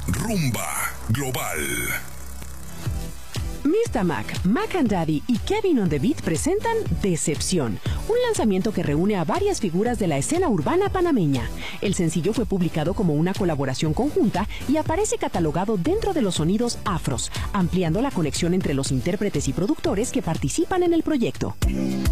Rumba Global. Mr. Mac, Mac and Daddy y Kevin on the Beat presentan Decepción, un lanzamiento que reúne a varias figuras de la escena urbana panameña. El sencillo fue publicado como una colaboración conjunta y aparece catalogado dentro de los sonidos afros, ampliando la conexión entre los intérpretes y productores que participan en el proyecto.